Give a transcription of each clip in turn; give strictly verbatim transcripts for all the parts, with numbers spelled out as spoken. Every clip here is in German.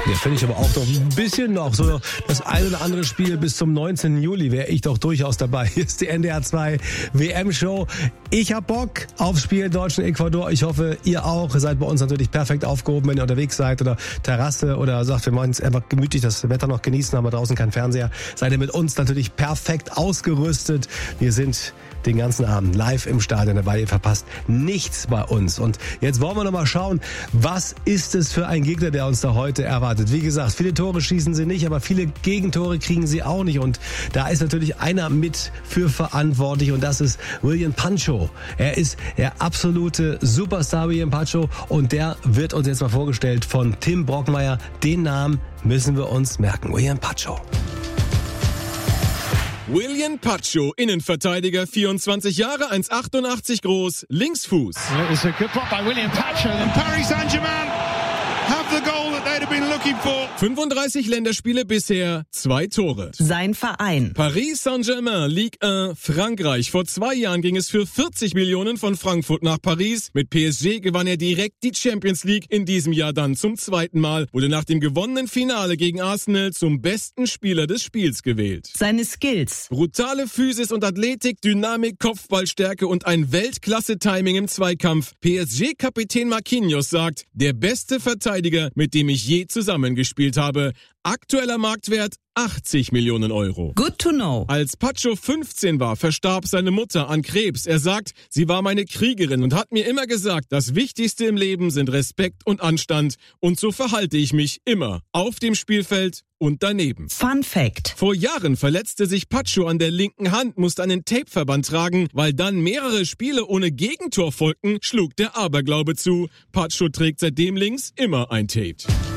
Ja, finde ich aber auch doch ein bisschen noch. So das ein oder andere Spiel bis zum neunzehnten Juli wäre ich doch durchaus dabei. Hier ist die N D R zwei W M-Show. Ich hab Bock aufs Spiel Deutschland-Ecuador. Ich hoffe, ihr auch. Ihr seid bei uns natürlich perfekt aufgehoben, wenn ihr unterwegs seid oder Terrasse oder sagt, wir wollen jetzt einfach gemütlich das Wetter noch genießen, aber draußen kein Fernseher. Seid ihr mit uns natürlich perfekt ausgerüstet. Wir sind den ganzen Abend live im Stadion dabei. Ihr verpasst nichts bei uns. Und jetzt wollen wir noch mal schauen, was ist es für ein Gegner, der uns da heute erwartet. Wie gesagt, viele Tore schießen sie nicht, aber viele Gegentore kriegen sie auch nicht. Und da ist natürlich einer mit für verantwortlich und das ist William Pancho. Er ist der absolute Superstar William Pancho und der wird uns jetzt mal vorgestellt von Tim Brockmeier. Den Namen müssen wir uns merken. William Pancho. William Pancho, Innenverteidiger, vierundzwanzig Jahre, eins Komma achtundachtzig groß, Linksfuß. It was a good block by William Pancho and Paris Saint-Germain have the goal that they'd have been looking for. fünfunddreißig Länderspiele bisher, zwei Tore. Sein Verein. Paris Saint-Germain, Ligue eins, Frankreich. Vor zwei Jahren ging es für vierzig Millionen von Frankfurt nach Paris. Mit P S G gewann er direkt die Champions League, in diesem Jahr dann zum zweiten Mal. Wurde nach dem gewonnenen Finale gegen Arsenal zum besten Spieler des Spiels gewählt. Seine Skills. Brutale Physis und Athletik, Dynamik, Kopfballstärke und ein Weltklasse-Timing im Zweikampf. P S G-Kapitän Marquinhos sagt, der beste Verteidiger, mit dem ich je zusammengespielt habe. Aktueller Marktwert achtzig Millionen Euro. Good to know. Als Pancho fünfzehn war, verstarb seine Mutter an Krebs. Er sagt, sie war meine Kriegerin und hat mir immer gesagt, das Wichtigste im Leben sind Respekt und Anstand. Und so verhalte ich mich immer. Auf dem Spielfeld und daneben. Fun Fact. Vor Jahren verletzte sich Pancho an der linken Hand, musste einen Tapeverband tragen. Weil dann mehrere Spiele ohne Gegentor folgten, schlug der Aberglaube zu. Pancho trägt seitdem links immer ein Tape.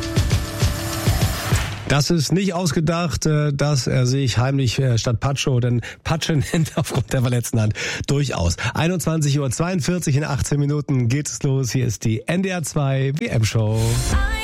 Das ist nicht ausgedacht, dass er sich heimlich statt Pancho denn Patsche nennt aufgrund der verletzten Hand. Durchaus. einundzwanzig Uhr zweiundvierzig in achtzehn Minuten geht es los. Hier ist die N D R zwei W M-Show.